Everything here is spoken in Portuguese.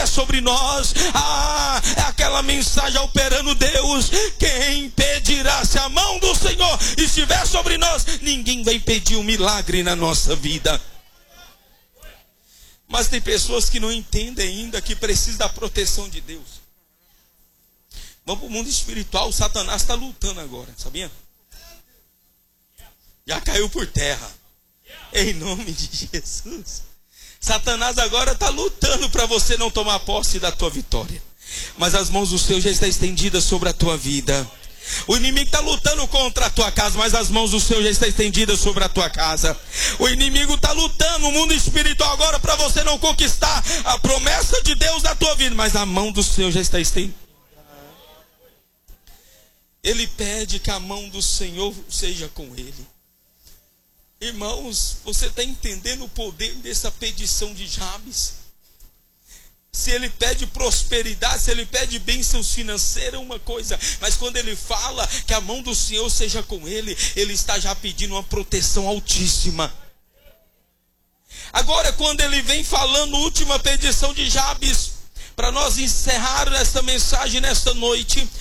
sobre nós, é aquela mensagem operando Deus. Quem impedirá? Se a mão do Senhor estiver sobre nós, ninguém vai impedir um milagre na nossa vida. Mas tem pessoas que não entendem ainda que precisam da proteção de Deus. Vamos para o mundo espiritual. O Satanás está lutando agora, sabia? Já caiu por terra. Em nome de Jesus. Satanás agora está lutando para você não tomar posse da tua vitória. Mas as mãos do Senhor já estão estendidas sobre a tua vida. O inimigo está lutando contra a tua casa, mas as mãos do Senhor já estão estendidas sobre a tua casa. O inimigo está lutando no mundo espiritual agora para você não conquistar a promessa de Deus na tua vida, mas a mão do Senhor já está estendida. Ele pede que a mão do Senhor seja com ele. Irmãos, você está entendendo o poder dessa petição de Jabes? Se ele pede prosperidade, se ele pede bênçãos financeiras, é uma coisa. Mas quando ele fala que a mão do Senhor seja com ele, ele está já pedindo uma proteção altíssima. Agora, quando ele vem falando, última petição de Jabes, para nós encerrar esta mensagem nesta noite,